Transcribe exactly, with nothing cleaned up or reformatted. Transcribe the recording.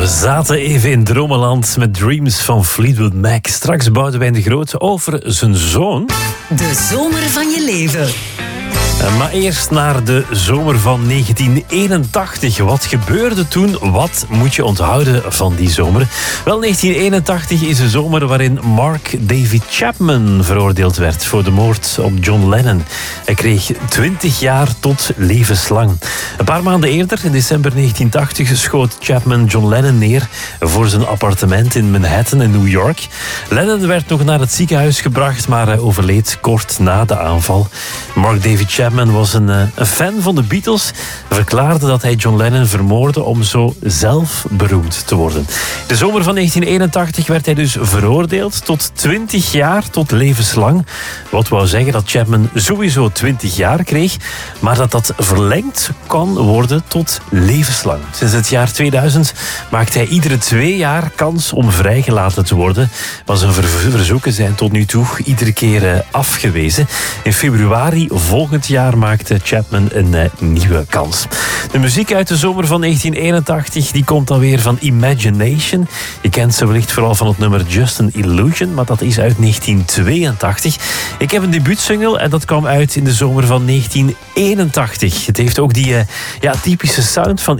We zaten even in Dromeland met Dreams van Fleetwood Mac. Straks Boudewijn de Groot over zijn zoon. De zomer van je leven. Maar eerst naar de zomer van negentien eenentachtig. Wat gebeurde toen? Wat moet je onthouden van die zomer? Wel, negentien eenentachtig is een zomer waarin Mark David Chapman veroordeeld werd voor de moord op John Lennon. Hij kreeg twintig jaar tot levenslang. Een paar maanden eerder, in december negentien tachtig, schoot Chapman John Lennon neer voor zijn appartement in Manhattan in New York. Lennon werd nog naar het ziekenhuis gebracht, maar hij overleed kort na de aanval. Mark David Chapman was een, een fan van de Beatles, verklaarde dat hij John Lennon vermoordde om zo zelf beroemd te worden. In de zomer van negentien eenentachtig werd hij dus veroordeeld tot twintig jaar tot levenslang. Wat wou zeggen dat Chapman sowieso twintig jaar kreeg, maar dat dat verlengd kan worden tot levenslang. Sinds het jaar tweeduizend maakt hij iedere twee jaar kans om vrijgelaten te worden, maar zijn verzoeken zijn tot nu toe iedere keer afgewezen. In februari volgend jaar maakte Chapman een uh, nieuwe kans. De muziek uit de zomer van negentien eenentachtig die komt dan weer van Imagination. Je kent ze wellicht vooral van het nummer Just an Illusion, maar dat is uit negentien tweeëntachtig. Ik heb een debuutsingle en dat kwam uit in de zomer van negentien eenentachtig. Het heeft ook die uh, ja, typische sound van